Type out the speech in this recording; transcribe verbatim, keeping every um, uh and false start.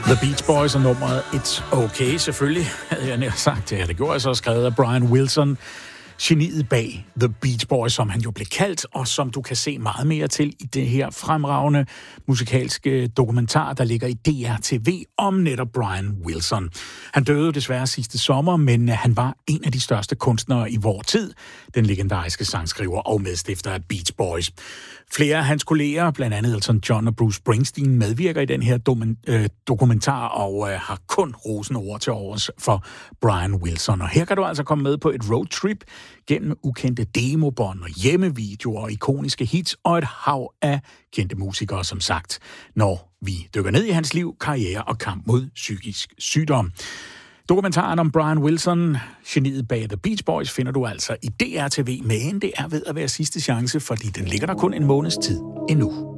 The Beach Boys og nummeret It's Okay, selvfølgelig havde jeg nær sagt. Ja, det gjorde jeg så, skrevet af Brian Wilson. Geniet bag The Beach Boys, som han jo blev kaldt, og som du kan se meget mere til i det her fremragende musikalske dokumentar, der ligger i D R T V om netop Brian Wilson. Han døde desværre sidste sommer, men han var en af de største kunstnere i vor tid, den legendariske sangskriver og medstifter af Beach Boys. Flere af hans kolleger, blandt andet Elton John og Bruce Springsteen, medvirker i den her dokumentar og øh, har kun rosende ord til overs for Brian Wilson. Og her kan du altså komme med på et roadtrip gennem ukendte demobånd og hjemmevideoer og ikoniske hits og et hav af kendte musikere, som sagt, når vi dykker ned i hans liv, karriere og kamp mod psykisk sygdom. Dokumentaren om Brian Wilson, geniet bag The Beach Boys, finder du altså i D R T V, men det er ved at være sidste chance, fordi den ligger der kun en måneds tid endnu.